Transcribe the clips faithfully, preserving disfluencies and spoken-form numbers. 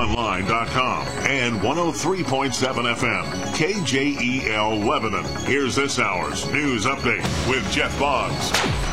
online dot com and one oh three point seven F M, K J E L Lebanon. Here's this hour's news update with Jeff Boggs.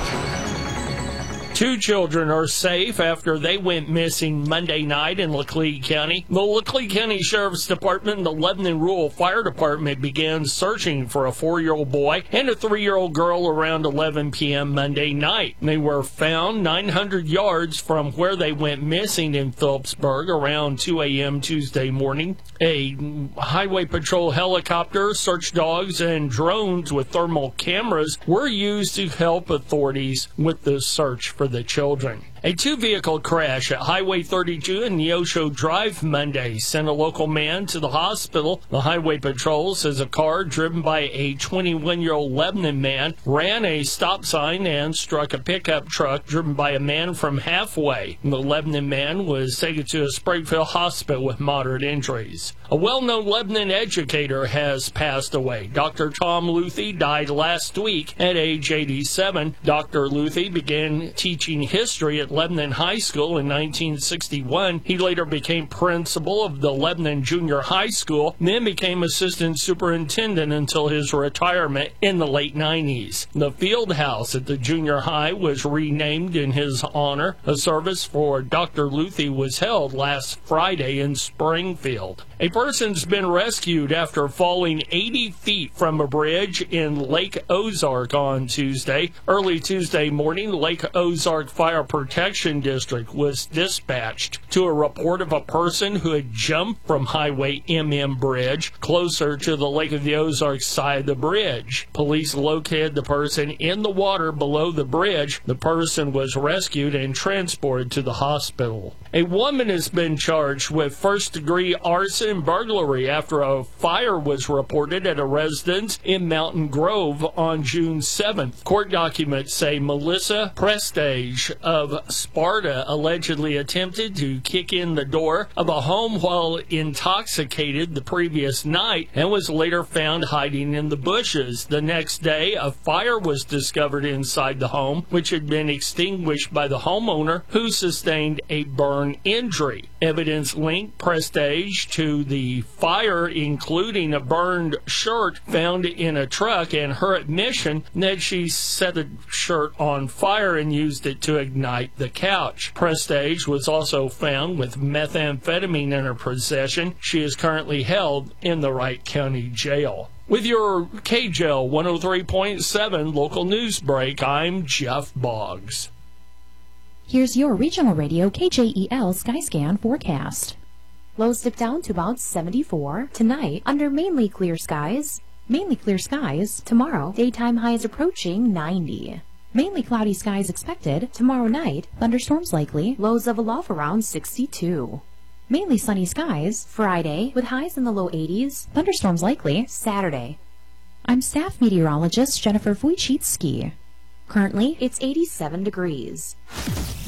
Two children are safe after they went missing Monday night in Laclede County. The Laclede County Sheriff's Department and the Lebanon Rural Fire Department began searching for a four-year-old boy and a three-year-old girl around eleven p.m. Monday night. They were found nine hundred yards from where they went missing in Phillipsburg around two a.m. Tuesday morning. A highway patrol helicopter, search dogs, and drones with thermal cameras were used to help authorities with the search for the children. A two-vehicle crash at Highway thirty-two and Neosho Drive Monday sent a local man to the hospital. The Highway Patrol says a car driven by a twenty-one-year-old Lebanon man ran a stop sign and struck a pickup truck driven by a man from Halfway. The Lebanon man was taken to a Springfield hospital with moderate injuries. A well-known Lebanon educator has passed away. Doctor Tom Luthi died last week at age eighty-seven. Doctor Luthi began teaching history at Lebanon High School in nineteen sixty-one. He later became principal of the Lebanon Junior High School, then became assistant superintendent until his retirement in the late nineties. The field house at the junior high was renamed in his honor. A service for Doctor Luthi was held last Friday in Springfield. A person's been rescued after falling eighty feet from a bridge in Lake Ozark on Tuesday. Early Tuesday morning, Lake Ozark Fire Protection District was dispatched to a report of a person who had jumped from Highway M M Bridge closer to the Lake of the Ozarks side of the bridge. Police located the person in the water below the bridge. The person was rescued and transported to the hospital. A woman has been charged with first-degree arson and burglary after a fire was reported at a residence in Mountain Grove on June seventh. Court documents say Melissa Prestage of Sparta allegedly attempted to kick in the door of a home while intoxicated the previous night and was later found hiding in the bushes. The next day, a fire was discovered inside the home, which had been extinguished by the homeowner, who sustained a burn injury. Evidence linked Prestige to the fire, including a burned shirt found in a truck and her admission that she set the shirt on fire and used it to ignite the couch. Prestige was also found with methamphetamine in her possession. She is currently held in the Wright County Jail. With your K J L one oh three point seven local news break, I'm Jeff Boggs. Here's your regional radio K J E L Skyscan forecast. Lows dip down to about seventy-four. Tonight, under mainly clear skies. Mainly clear skies. Tomorrow, daytime highs approaching ninety. Mainly cloudy skies expected. Tomorrow night, thunderstorms likely. Lows of a low around sixty-two. Mainly sunny skies. Friday, with highs in the low eighties. Thunderstorms likely. Saturday. I'm staff meteorologist Jennifer Wojcicki. Currently, it's eighty-seven degrees.